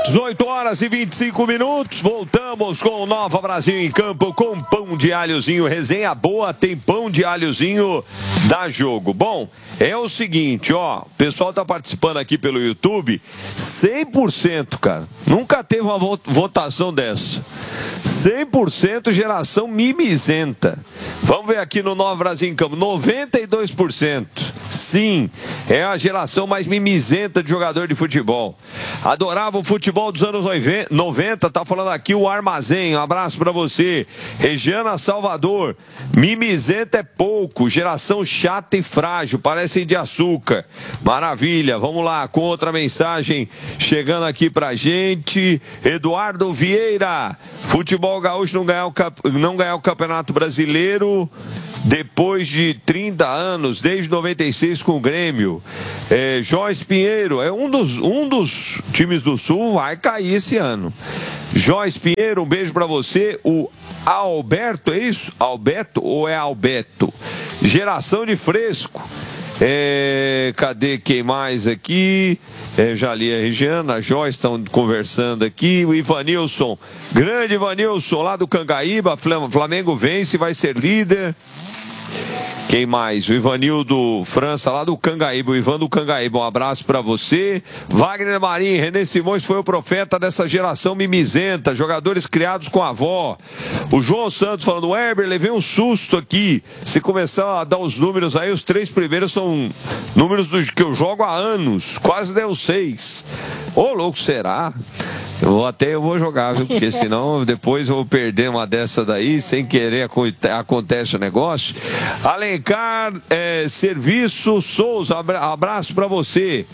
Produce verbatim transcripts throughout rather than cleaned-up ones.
dezoito horas e vinte e cinco minutos, voltamos com o Nova Brasil em Campo com pão de alhozinho, resenha boa, tem pão de alhozinho da jogo. Bom, é o seguinte, ó, o pessoal tá participando aqui pelo YouTube, cem por cento, cara, nunca teve uma votação dessa, cem por cento geração mimizenta. Vamos ver aqui no Nova Brasil em Campo, noventa e dois por cento. Sim, é a geração mais mimizenta de jogador de futebol. Adorava o futebol dos anos noventa, tá falando aqui o Armazém, um abraço pra você. Regiana Salvador, mimizenta é pouco, geração chata e frágil, parecem de açúcar. Maravilha, vamos lá, com outra mensagem chegando aqui pra gente. Eduardo Vieira, futebol gaúcho não ganhar o, cap... não ganhar o Campeonato Brasileiro depois de trinta anos, desde noventa e seis com o Grêmio. É, Joyce Pinheiro, é um dos, um dos times do Sul, vai cair esse ano. Joyce Pinheiro, um beijo pra você. O Alberto, é isso? Alberto ou é Alberto? Geração de fresco. É, cadê quem mais aqui? É, já li a Regiana, a Joyce estão conversando aqui. O Ivanilson, grande Ivanilson, lá do Cangaíba. Flamengo vence, vai ser líder. Quem mais? O Ivanildo França, lá do Cangaíba, o Ivan do Cangaíba, um abraço pra você. Wagner Marim, René Simões foi o profeta dessa geração mimizenta, jogadores criados com a avó. O João Santos falando, Weber, levei um susto aqui. Se começar a dar os números aí, os três primeiros são números dos que eu jogo há anos, quase deu seis. Ô, louco, será? Eu vou, até eu vou jogar, viu? Porque senão depois eu vou perder uma dessa daí, sem querer acontece o negócio. Alencar, é, Serviço Souza, abraço pra você.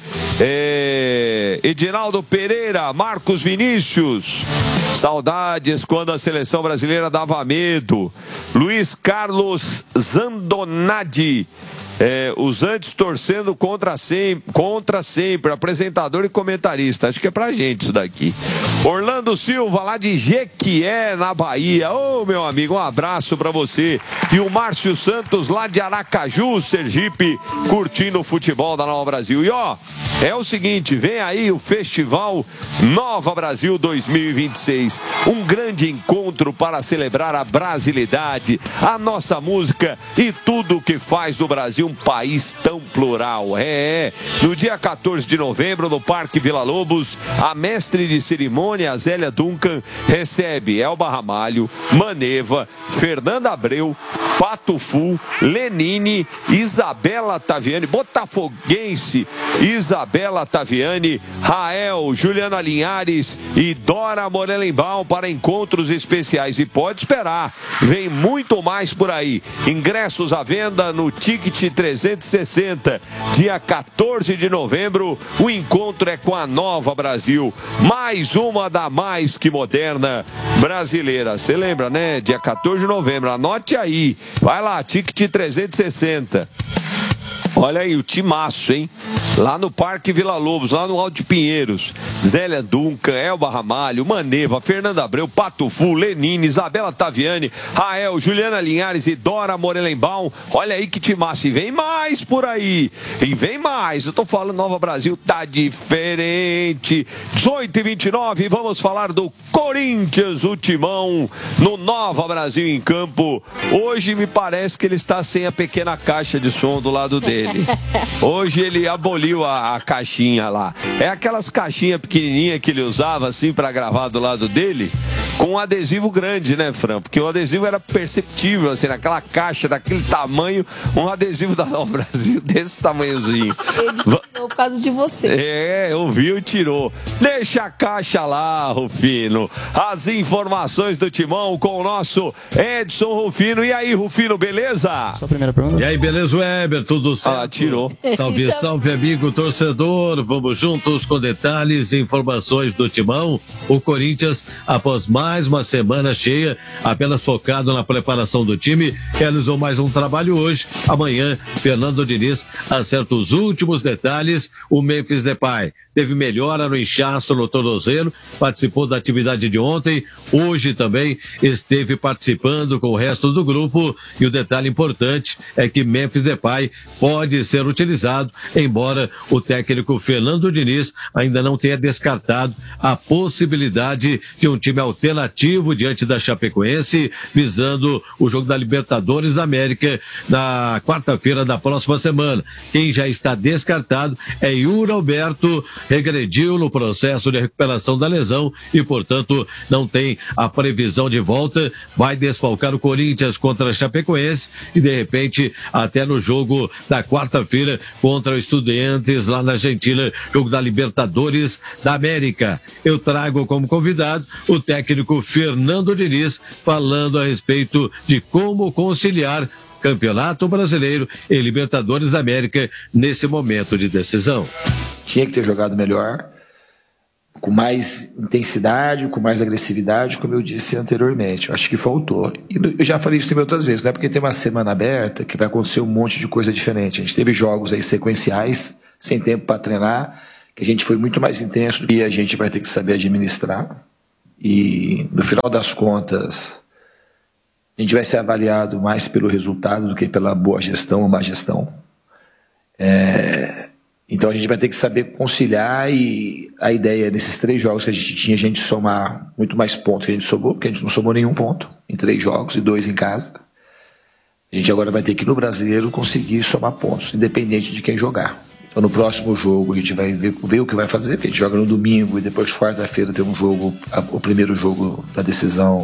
É, Edinaldo Pereira, Marcos Vinícius, saudades quando a seleção brasileira dava medo. Luiz Carlos Zandonadi. É, os antes torcendo contra sempre, contra sempre, apresentador e comentarista. Acho que é pra gente isso daqui. Orlando Silva, lá de Jequié, na Bahia. Ô, meu amigo, um abraço pra você. E o Márcio Santos, lá de Aracaju, Sergipe, curtindo o futebol da Nova Brasil. E ó, é o seguinte, vem aí o Festival Nova Brasil dois mil e vinte e seis. Um grande encontro para celebrar a brasilidade, a nossa música e tudo que faz do Brasil um país tão plural. É, é, no dia quatorze de novembro, no Parque Vila Lobos, a mestre de cerimônia, Zélia Duncan, recebe Elba Ramalho, Maneva, Fernanda Abreu, Pato Fu, Lenine, Isabela Taviani, botafoguense, Isabela Taviani, Rael, Juliana Linhares e Dora Morelenbaum para encontros especiais. E pode esperar, vem muito mais por aí. Ingressos à venda no Ticket trezentos e sessenta. Dia quatorze de novembro, o encontro é com a Nova Brasil. Mais uma da mais que moderna brasileira. Você lembra, né? Dia quatorze de novembro. Anote aí. Vai lá, Ticket trezentos e sessenta. Olha aí, o timaço, hein? Lá no Parque Vila Lobos, lá no Alto de Pinheiros. Zélia Duncan, Elba Ramalho, Maneva, Fernanda Abreu, Pato Fu, Lenine, Isabela Taviani, Rael, Juliana Linhares e Dora Morelenbaum. Olha aí que timaço. E vem mais por aí. E vem mais. Eu tô falando, Nova Brasil tá diferente. dezoito e vinte e nove, vamos falar do Corinthians, o timão, no Nova Brasil em Campo. Hoje me parece que ele está sem a pequena caixa de som do lado dele. Hoje ele aboliu a, a caixinha lá. É aquelas caixinhas pequenininhas que ele usava assim para gravar do lado dele, com um adesivo grande, né, Fran? Porque o adesivo era perceptível, assim, naquela caixa daquele tamanho, um adesivo da Nova Brasil desse tamanhozinho. Ele tirou por causa de você. É, ouviu e tirou. Deixa a caixa lá, Rufino. As informações do timão com o nosso Edson Rufino. E aí, Rufino, beleza? Só a primeira pergunta. E aí, beleza, Weber? Tudo certo? Ah, tirou. Salve, salve, amigo torcedor. Vamos juntos com detalhes e informações do timão. O Corinthians, após mais uma semana cheia, apenas focado na preparação do time, realizou mais um trabalho hoje. Amanhã, Fernando Diniz acerta os últimos detalhes. O Memphis Depay teve melhora no inchaço no tornozelo, participou da atividade de ontem, hoje também esteve participando com o resto do grupo. E o detalhe importante é que Memphis Depay pode ser utilizado, embora embora o técnico Fernando Diniz ainda não tenha descartado a possibilidade de um time alternativo diante da Chapecoense, visando o jogo da Libertadores da América na quarta-feira da próxima semana. Quem já está descartado é Yuri Alberto, regrediu no processo de recuperação da lesão e, portanto, não tem a previsão de volta, vai desfalcar o Corinthians contra a Chapecoense e, de repente, até no jogo da quarta-feira contra o Estudiantes lá na Argentina, jogo da Libertadores da América. Eu trago como convidado o técnico Fernando Diniz, falando a respeito de como conciliar Campeonato Brasileiro e Libertadores da América nesse momento de decisão. Tinha que ter jogado melhor, com mais intensidade, com mais agressividade, como eu disse anteriormente. Eu acho que faltou. E eu já falei isso também outras vezes, não é porque tem uma semana aberta que vai acontecer um monte de coisa diferente. A gente teve jogos aí sequenciais, sem tempo para treinar, que a gente foi muito mais intenso e a gente vai ter que saber administrar. E no final das contas, a gente vai ser avaliado mais pelo resultado do que pela boa gestão ou má gestão. É... Então a gente vai ter que saber conciliar, e a ideia nesses três jogos que a gente tinha, a gente somar muito mais pontos que a gente somou, porque a gente não somou nenhum ponto em três jogos e dois em casa. A gente agora vai ter que, no Brasileiro, conseguir somar pontos, independente de quem jogar. Então no próximo jogo a gente vai ver, ver o que vai fazer, a gente joga no domingo e depois quarta-feira tem um jogo, o primeiro jogo da decisão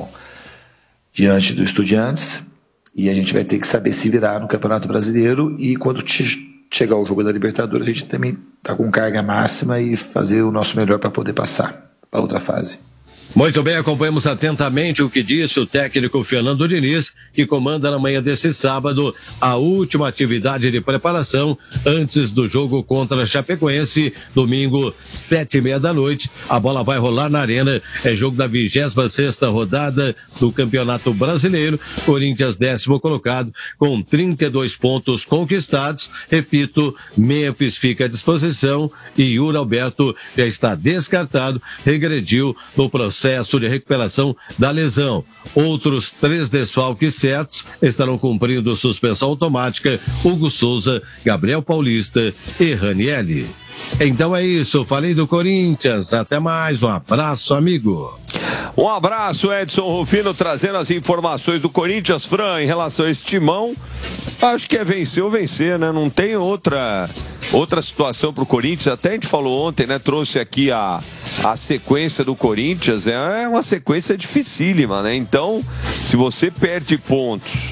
diante do Estudiantes, e a gente vai ter que saber se virar no Campeonato Brasileiro, e quando te chegar o jogo da Libertadores, a gente também está com carga máxima e fazer o nosso melhor para poder passar para outra fase. Muito bem, acompanhamos atentamente o que disse o técnico Fernando Diniz, que comanda na manhã desse sábado a última atividade de preparação antes do jogo contra a Chapecoense, domingo, sete e meia da noite. A bola vai rolar na Arena, é jogo da vigésima sexta rodada do Campeonato Brasileiro. Corinthians, décimo colocado, com trinta e dois pontos conquistados. Repito, Memphis fica à disposição e Yuri Alberto já está descartado, regrediu no processo processo de recuperação da lesão. Outros três desfalques certos estarão cumprindo suspensão automática: Hugo Souza, Gabriel Paulista e Ranielli. Então é isso, falei do Corinthians. Até mais, um abraço, amigo. Um abraço, Edson Rufino, trazendo as informações do Corinthians. Fran, em relação a esse timão, acho que é vencer ou vencer, né? Não tem outra, outra situação pro Corinthians. Até a gente falou ontem, né? Trouxe aqui a, a sequência do Corinthians. É uma sequência dificílima, né? Então, se você perde pontos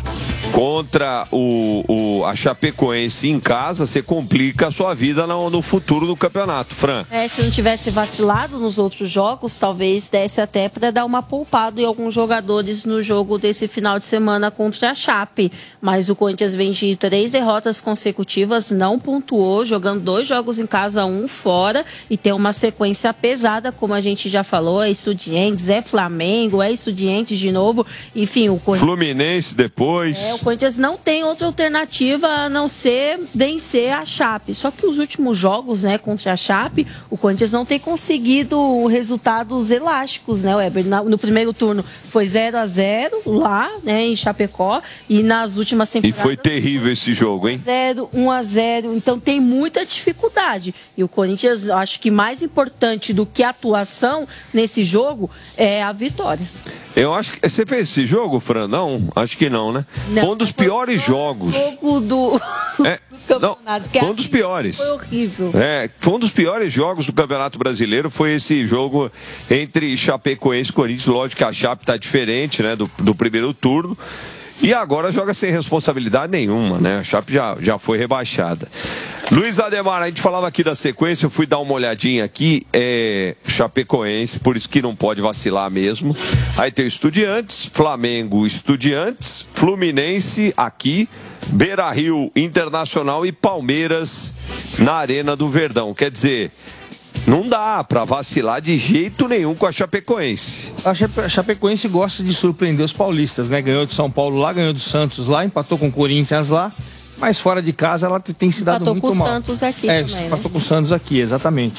contra o, o, a Chapecoense em casa, você complica a sua vida no, no futuro do campeonato, Fran. É, se não tivesse vacilado nos outros jogos, talvez desse até para dar uma poupada em alguns jogadores no jogo desse final de semana contra a Chape. Mas o Corinthians vem de três derrotas consecutivas, não pontuou, jogando dois jogos em casa, um fora, e tem uma sequência pesada, como a gente já falou, é Estudiantes, é Flamengo, é Estudiantes de novo, enfim, o Corinthians... Fluminense depois... É, o Corinthians não tem outra alternativa a não ser vencer a Chape. Só que os últimos jogos, né, contra a Chape, o Corinthians não tem conseguido resultados elásticos, né, Weber? No primeiro turno foi zero a zero lá, né, em Chapecó, e nas últimas temporadas... E foi terrível esse jogo, hein? zero, um a zero, então tem muita dificuldade. E o Corinthians, acho que mais importante do que a atuação nesse jogo é a vitória. Eu acho que... Você fez esse jogo, Fran? Não, acho que não, né? Não, foi um dos piores jogos. jogo do... É, não, foi um dos piores. Foi horrível. É, foi um dos piores jogos do Campeonato Brasileiro, foi esse jogo entre Chapecoense e Corinthians. Lógico que a Chape está diferente, né, do, do primeiro turno. E agora joga sem responsabilidade nenhuma, né? A Chape já, já foi rebaixada. Luiz Ademar, a gente falava aqui da sequência, eu fui dar uma olhadinha aqui, é Chapecoense, por isso que não pode vacilar mesmo. Aí tem o Estudiantes, Flamengo, Estudiantes, Fluminense aqui, Beira-Rio, Internacional e Palmeiras na Arena do Verdão. Quer dizer, não dá pra vacilar de jeito nenhum com a Chapecoense. A Chapecoense gosta de surpreender os paulistas, né? Ganhou de São Paulo lá, ganhou do Santos lá, empatou com o Corinthians lá, mas fora de casa ela tem se dado empatou muito mal. Empatou com o Santos aqui é, também, empatou né? com o Santos aqui, exatamente.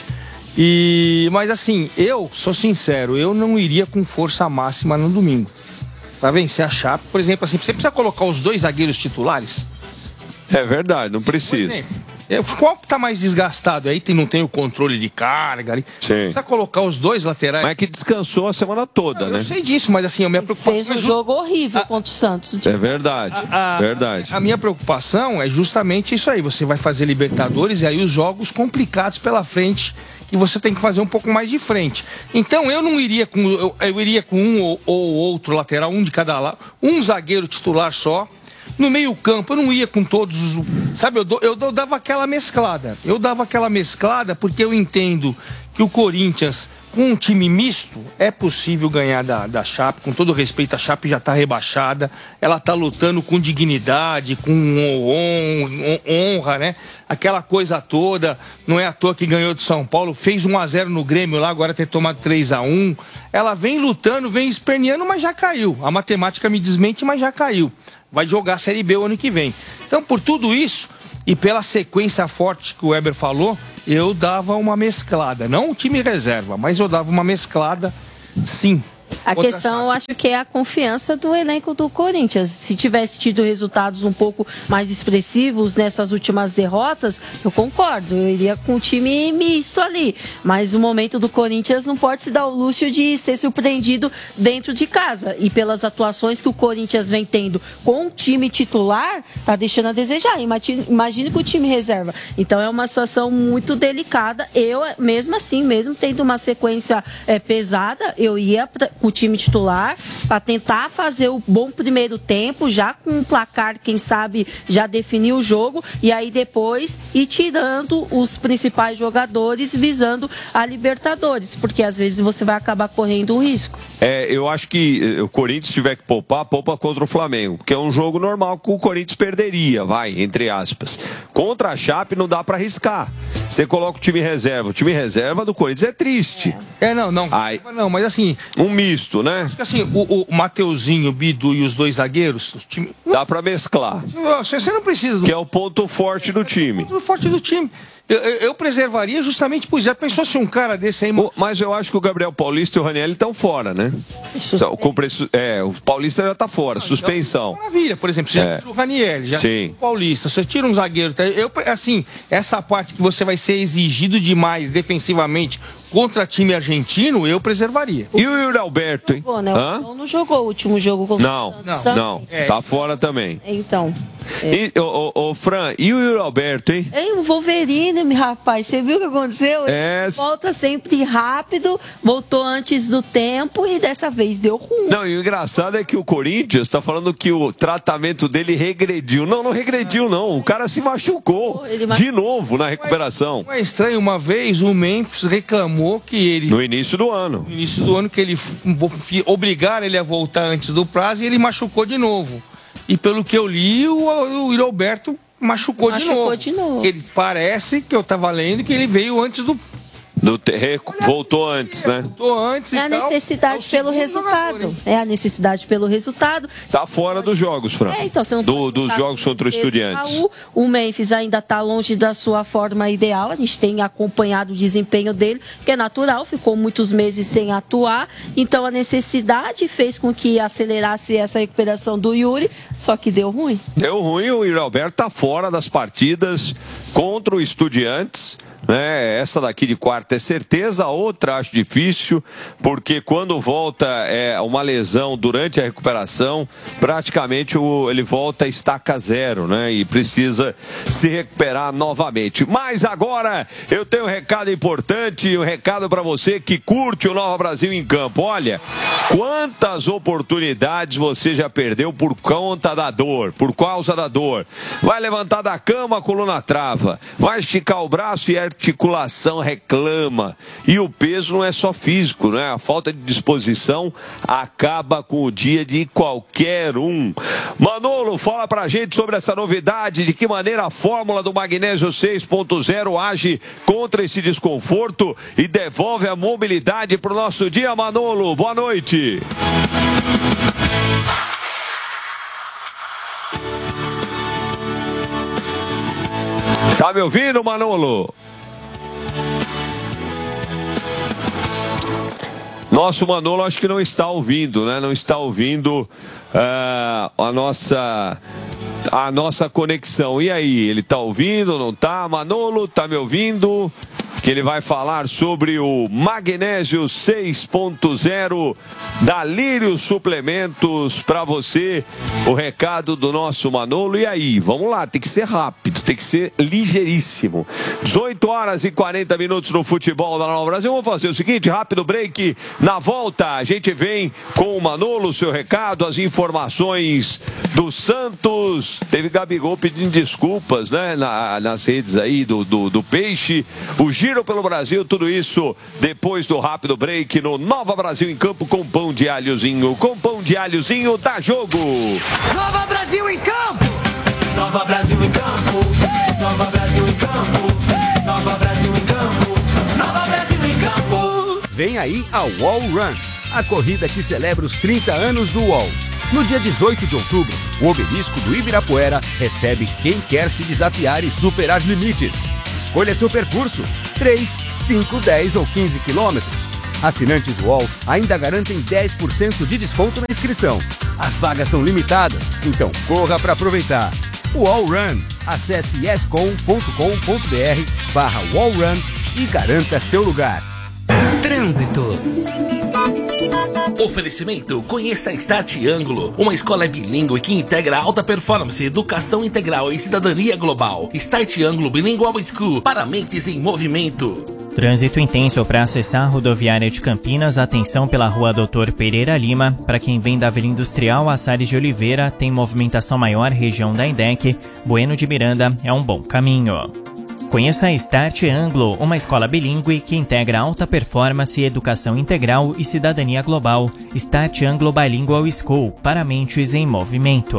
E, mas assim, eu sou sincero, eu não iria com força máxima no domingo pra vencer a Chape. Por exemplo, assim, você precisa colocar os dois zagueiros titulares? É verdade, não precisa. É, qual que tá mais desgastado? Aí tem, não tem o controle de carga. Ali. Sim. Precisa colocar os dois laterais. Mas é que descansou a semana toda, não, né? Eu sei disso, mas assim, a minha preocupação... Fez um é just... jogo horrível a... contra o Santos. É verdade, a, a, verdade. A minha preocupação é justamente isso aí. Você vai fazer Libertadores e aí os jogos complicados pela frente e você tem que fazer um pouco mais de frente. Então eu não iria com... Eu, eu iria com um ou, ou outro lateral, um de cada lado, um zagueiro titular só. No meio campo, eu não ia com todos os... Sabe, eu, do, eu dava aquela mesclada. Eu dava aquela mesclada porque eu entendo que o Corinthians, com um time misto, é possível ganhar da, da Chape. Com todo respeito, a Chape já está rebaixada. Ela está lutando com dignidade, com honra, né? Aquela coisa toda. Não é à toa que ganhou de São Paulo. Fez um a zero no Grêmio lá, agora ter tomado três a um. Ela vem lutando, vem esperneando, mas já caiu. A matemática me desmente, mas já caiu. Vai jogar a Série B o ano que vem. Então, por tudo isso, e pela sequência forte que o Weber falou, eu dava uma mesclada. Não o time reserva, mas eu dava uma mesclada, sim. A Outra questão, eu chave. acho que é a confiança do elenco do Corinthians. Se tivesse tido resultados um pouco mais expressivos nessas últimas derrotas, eu concordo, eu iria com o time misto ali. Mas o momento do Corinthians não pode se dar o luxo de ser surpreendido dentro de casa. E pelas atuações que o Corinthians vem tendo com o time titular, tá deixando a desejar. Imagine, imagine com o time reserva. Então é uma situação muito delicada. Eu, mesmo assim, mesmo tendo uma sequência é, pesada, eu ia pra, com o time titular para tentar fazer o bom primeiro tempo, já com um placar, quem sabe, já definir o jogo e aí depois ir tirando os principais jogadores visando a Libertadores, porque às vezes você vai acabar correndo um risco. É, eu acho que o Corinthians tiver que poupar, poupa contra o Flamengo, que é um jogo normal que o Corinthians perderia, vai, entre aspas. Contra a Chape não dá para arriscar. Você coloca o time reserva, o time reserva do Corinthians é triste. É, não, não. Ai. Não, mas assim... Um misto, né? Acho que assim, o, o Mateuzinho, o Bidu e os dois zagueiros, o time... Dá para mesclar. Você, você não precisa... Do... Que é o ponto forte do time. É o ponto forte do time. Eu, eu, eu preservaria justamente, pois já pensou se um cara desse aí... O, mas eu acho que o Gabriel Paulista e o Raniel estão fora, né? Então, com preço, é, o Paulista já tá fora, suspensão. Maravilha, por exemplo, você É. já tira o Raniel, já Sim. tira o Paulista, você tira um zagueiro. tá? Eu, assim, essa parte que você vai ser exigido demais defensivamente contra time argentino, eu preservaria. E o Yuri Alberto, hein? Jogou, né? Hã? O não jogou o último jogo contra Não, o Santos não, também. não. É. Tá fora também. Então, E, ô, ô, ô, Fran, e o Yuri Alberto, hein? Ei, o Wolverine, meu rapaz, você viu o que aconteceu? É. Ele volta sempre rápido, voltou antes do tempo e dessa vez deu ruim. Não, e o engraçado é que o Corinthians tá falando que o tratamento dele regrediu. Não, não regrediu, não. O cara se machucou Ele machucou. de novo na recuperação. Não é estranho, uma vez o Memphis reclamou que ele... No início do ano. no início do ano que ele obrigaram ele a voltar antes do prazo e ele machucou de novo. E pelo que eu li, o, o Yuri Alberto machucou, Machucou de novo. de novo. Que ele, parece que eu estava lendo que ele veio antes do... Do te- recu- Voltou antes, né? Voltou antes É e a tal. necessidade É o pelo segundo resultado. jogador, hein? É a necessidade pelo resultado. Tá fora dos jogos, Fran. É, então você não Do- pode dos botar jogos contra o Pedro Estudiantes. Raul. O Memphis ainda está longe da sua forma ideal. A gente tem acompanhado o desempenho dele, que é natural, ficou muitos meses sem atuar. Então a necessidade fez com que acelerasse essa recuperação do Yuri, só que deu ruim. Deu ruim, o Yuri Alberto tá fora das partidas contra o Estudiantes. Né? Essa daqui de quarta é certeza, a outra acho difícil, porque quando volta é uma lesão durante a recuperação, praticamente o, ele volta a estaca zero, né? E precisa se recuperar novamente. Mas agora eu tenho um recado importante, um recado para você que curte o Nova Brasil em Campo. Olha, quantas oportunidades você já perdeu por conta da dor, por causa da dor. Vai levantar da cama, a coluna trava, vai esticar o braço e a articulação reclama. E o peso não é só físico, né? A falta de disposição acaba com o dia de qualquer um. Manolo, fala pra gente sobre essa novidade, de que maneira a fórmula do magnésio seis ponto zero age contra esse desconforto e devolve a mobilidade pro nosso dia, Manolo. Boa noite. Tá me ouvindo, Manolo? Nosso Manolo acho que não está ouvindo, né? Não está ouvindo uh, a nossa a nossa conexão. E aí, ele tá ouvindo, não tá? Manolo, tá me ouvindo? Que ele vai falar sobre o Magnésio seis ponto zero da Lírio Suplementos para você. O recado do nosso Manolo. E aí, vamos lá, tem que ser rápido, tem que ser ligeiríssimo. dezoito horas e quarenta minutos no futebol da Nova Brasil. Vamos fazer o seguinte, rápido break. Na volta, a gente vem com o Manolo, seu recado, as informações do Santos. Teve Gabigol pedindo desculpas, né, na, nas redes aí do, do, do Peixe. O Giro pelo Brasil, tudo isso depois do rápido break no Nova Brasil em Campo com pão de alhozinho. Com pão de alhozinho, dá jogo! Nova Brasil em Campo! Nova Brasil em Campo! Nova Brasil em Campo! Nova Brasil em Campo! Nova Brasil em Campo! Vem aí a Wall Run, a corrida que celebra os trinta anos do U O L. No dia dezoito de outubro, o Obelisco do Ibirapuera recebe quem quer se desafiar e superar limites. Escolha seu percurso, três, cinco, dez ou quinze quilômetros. Assinantes U O L ainda garantem dez por cento de desconto na inscrição. As vagas são limitadas, então corra para aproveitar. U O L Run. Acesse yescom ponto com ponto br barra U O L Run e garanta seu lugar. Trânsito. Oferecimento, conheça a Start Ângulo, uma escola bilíngue que integra alta performance, educação integral e cidadania global. Start Ângulo Bilingual School, para mentes em movimento. Trânsito intenso para acessar a rodoviária de Campinas. Atenção pela rua Doutor Pereira Lima. Para quem vem da Avenida Industrial, a Salles de Oliveira tem movimentação maior, região da INDEC. Bueno de Miranda é um bom caminho. Conheça a Start Anglo, uma escola bilíngue que integra alta performance, educação integral e cidadania global. Start Anglo Bilingual School, para mentes em movimento.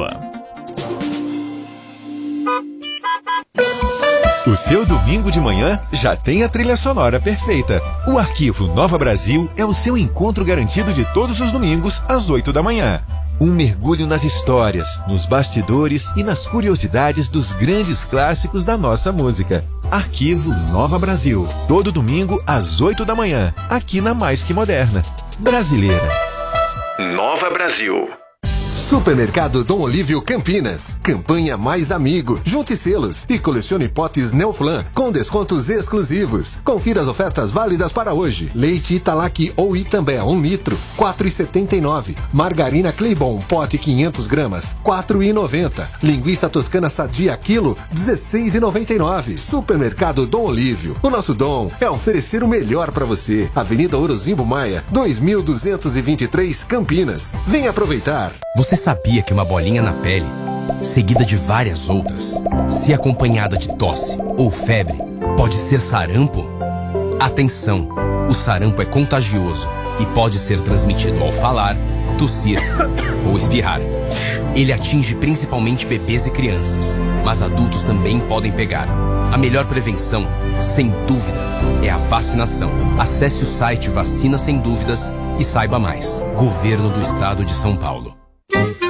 O seu domingo de manhã já tem a trilha sonora perfeita. O Arquivo Nova Brasil é o seu encontro garantido de todos os domingos, às oito da manhã. Um mergulho nas histórias, nos bastidores e nas curiosidades dos grandes clássicos da nossa música. Arquivo Nova Brasil, todo domingo às oito da manhã, aqui na Mais Que Moderna. Brasileira. Nova Brasil. Supermercado Dom Olívio Campinas. Campanha Mais Amigo. Junte selos e colecione potes Neoflan com descontos exclusivos. Confira as ofertas válidas para hoje. Leite Italac ou Itambé um litro, quatro reais e setenta e nove centavos. Margarina Claybon, pote quinhentos gramas, quatro reais e noventa centavos. Linguiça toscana sadia quilo, dezesseis reais e noventa e nove centavos. Supermercado Dom Olívio. O nosso dom é oferecer o melhor para você. Avenida Orozimbo Maia, dois mil duzentos e vinte e três, Campinas. Venha aproveitar. Você sabia que uma bolinha na pele, seguida de várias outras, se acompanhada de tosse ou febre, pode ser sarampo? Atenção! O sarampo é contagioso e pode ser transmitido ao falar, tossir ou espirrar. Ele atinge principalmente bebês e crianças, mas adultos também podem pegar. A melhor prevenção, sem dúvida, é a vacinação. Acesse o site Vacina Sem Dúvidas e saiba mais. Governo do Estado de São Paulo.